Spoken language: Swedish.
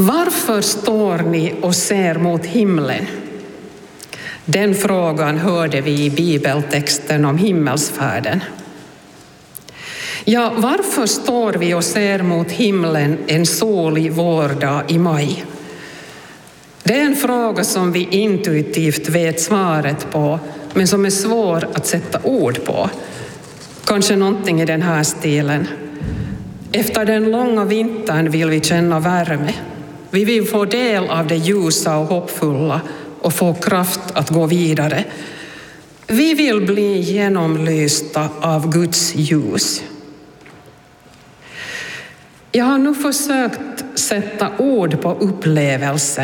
Varför står ni och ser mot himlen? Den frågan hörde vi i bibeltexten om himmelsfärden. Ja, varför står vi och ser mot himlen en solig vårdag i maj? Det är en fråga som vi intuitivt vet svaret på, men som är svår att sätta ord på. Kanske någonting i den här stilen. Efter den långa vintern vill vi känna värme. Vi vill få del av det ljusa och hoppfulla och få kraft att gå vidare. Vi vill bli genomlysta av Guds ljus. Jag har nu försökt sätta ord på upplevelsen.